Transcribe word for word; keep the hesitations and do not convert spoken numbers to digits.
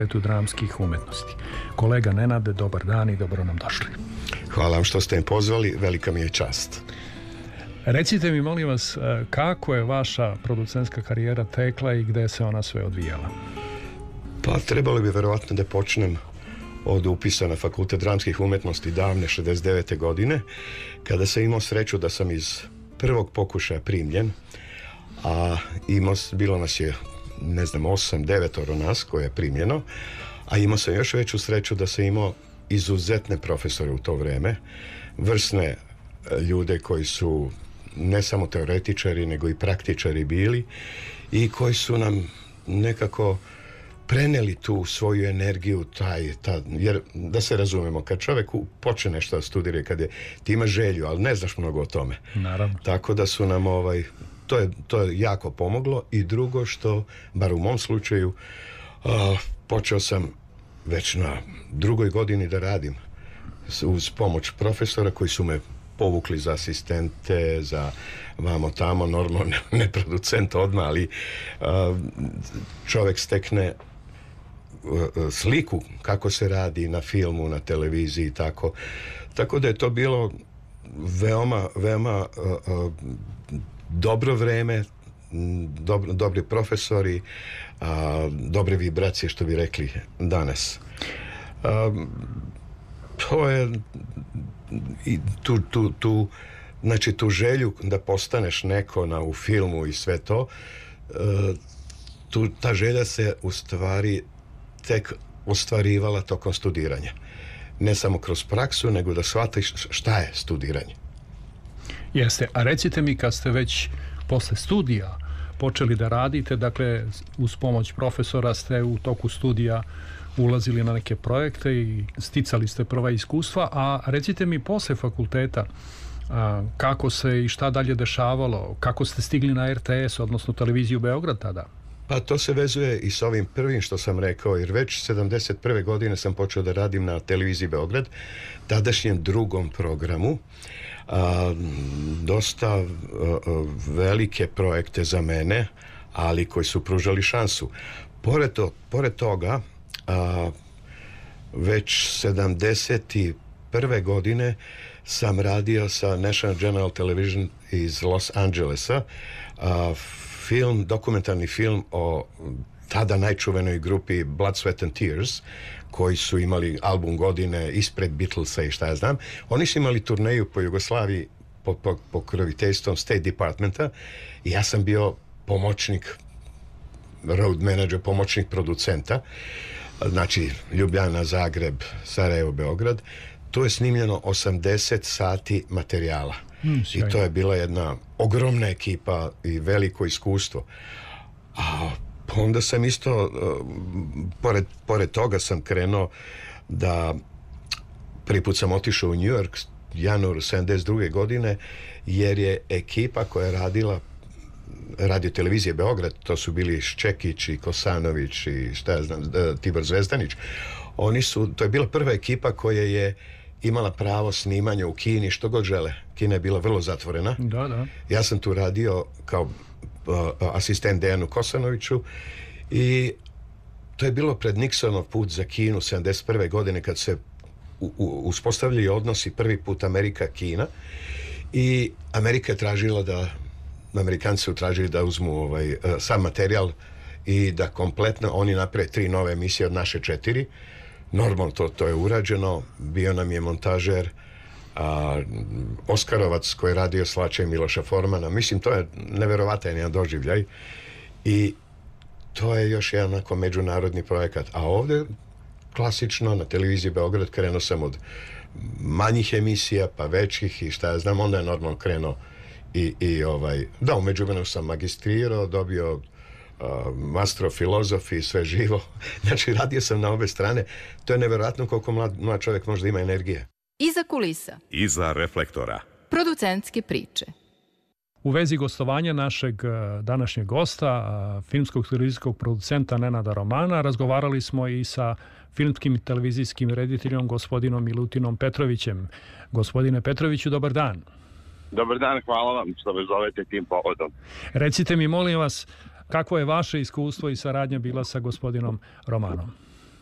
dramskih umetnosti. Kolega Nenade, dobar dan i dobro nam došli. Hvala vam što ste me pozvali, velika mi je čast. Recite mi, molim vas, kako je vaša producentska karijera tekla i gde se ona sve odvijala? Pa trebalo bi verovatno da počnem od upisa na Fakultet dramskih umetnosti davne šezdeset devete godine, kada sam imao sreću da sam iz prvog pokušaja primljen, a imao, bilo nas je, ne znam, osam, devetoro nas koje je primljeno, a imao sam još veću sreću da sam imao izuzetne profesore u to vreme, vrsne ljude koji su ne samo teoretičari, nego i praktičari bili i koji su nam nekako preneli tu svoju energiju, taj, ta, jer da se razumemo, kad čovjek počne nešto da studira, kad je, ti ima želju, ali ne znaš mnogo o tome. Naravno. Tako da su nam, ovaj, to je, to je jako pomoglo. I drugo što, bar u mom slučaju, uh, počeo sam već na drugoj godini da radim uz pomoć profesora koji su me povukli za asistente, za vamo tamo, normalno ne producent odmah, ali uh, čovjek stekne sliku kako se radi na filmu, na televiziji i tako. Tako da je to bilo veoma, veoma uh, uh, dobro vreme, dobro, dobri profesori, uh, dobre vibracije, što bi rekli danas. Uh, to je i tu, tu, tu, znači tu želju da postaneš neko na, u filmu i sve to, uh, tu, ta želja se u stvari tek ostvarivala tokom studiranja. Ne samo kroz praksu, nego da shvatiš šta je studiranje. Jeste, a recite mi, kad ste već posle studija počeli da radite, dakle uz pomoć profesora ste u toku studija ulazili na neke projekte i sticali ste prva iskustva, a recite mi posle fakulteta a, kako se i šta dalje dešavalo, kako ste stigli na R T S, odnosno televiziju Beograd tada? Pa to se vezuje i s ovim prvim što sam rekao, jer već sedamdeset prve godine sam počeo da radim na televiziji Beograd, tadašnjem drugom programu, a, dosta a, a, velike projekte za mene, ali koji su pružali šansu. Pored, to, pored toga, a, već sedamdeset prve godine sam radio sa National General Television iz Los Angelesa, a, film, dokumentarni film o tada najčuvenoj grupi Blood, Sweat and Tears, koji su imali album godine ispred Beatlesa i šta ja znam. Oni su imali turneju po Jugoslaviji pod pokroviteljstvom State Departmenta i ja sam bio pomoćnik, road manager, pomoćnik producenta. Znači Ljubljana, Zagreb, Sarajevo, Beograd. To je snimljeno osamdeset sati materijala. Hmm, I to je bila jedna ogromna ekipa i veliko iskustvo. A onda sam isto, uh, pored, pored toga sam krenuo da prvi put sam otišao u New York januar sedamdeset druge godine, jer je ekipa koja je radila radio televizije Beograd, to su bili Ščekić i Kosanović i šta ja znam, Tibor Zvezdanić. Oni su, to je bila prva ekipa koja je imala pravo snimanja u Kini što god žele. Kina je bila vrlo zatvorena. Da, da. Ja sam tu radio kao uh, asistent Dejanu Kosanoviću i to je bilo pred Nixonov put za Kinu sedamdeset prve godine kad se u, u, uspostavljali odnosi prvi put Amerika-Kina i Amerika je tražila da Amerikanci su tražili da uzmu ovaj, uh, sam materijal i da kompletno oni naprave tri nove emisije od naše četiri. Normalno to, to je urađeno, bio nam je montažer a, Oskarovac koji je radio Slača i Miloša Formana. Mislim, to je neverovatan jedan doživljaj i to je još jedan onako međunarodni projekat. A ovdje klasično na televiziji Beograd krenuo sam od manjih emisija pa većih i šta ja znam, onda je normalno krenuo i, i ovaj, da, u međuvremenu sam magistrirao, dobio Uh, master of philosophy i sve živo. Znači, radio sam na obe strane. To je nevjerojatno koliko mlad, mlad čovjek možda ima energije. Iza kulisa. Iza reflektora. Producentske priče. U vezi gostovanja našeg današnjeg gosta, filmskog televizijskog producenta Nenada Romana, razgovarali smo i sa filmskim i televizijskim rediteljom gospodinom Milutinom Petrovićem. Gospodine Petroviću, dobar dan. Dobar dan, hvala vam što me zovete tim povodom. Recite mi, molim vas, kakvo je vaše iskustvo i saradnja bila sa gospodinom Romanom?